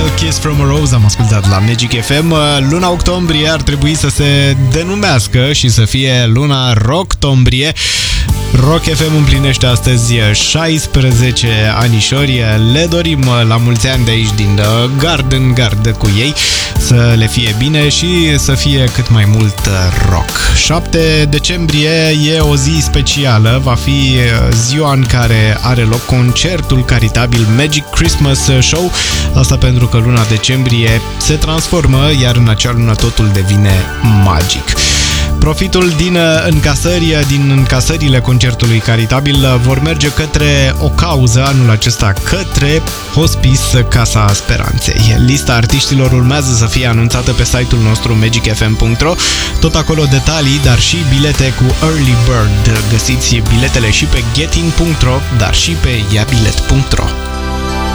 Kiss from a Rose am ascultat la Magic FM. Luna octombrie ar trebui să se denumească și să fie luna Rocktombrie. Rock FM împlinește astăzi 16 anișori. Le dorim la mulți ani de aici din gard în gard cu ei, să le fie bine și să fie cât mai mult rock. 7 decembrie e o zi specială, va fi ziua în care are loc concertul caritabil Magic Christmas Show. Asta pentru că luna decembrie se transformă, iar în acea lună totul devine magic. Profitul din încasările concertului caritabil vor merge către o cauză anul acesta, către Hospice Casa Speranței. Lista artiștilor urmează să fie anunțată pe site-ul nostru magicfm.ro. Tot acolo detalii, dar și bilete cu Early Bird. Găsiți biletele și pe getin.ro, dar și pe iabilet.ro.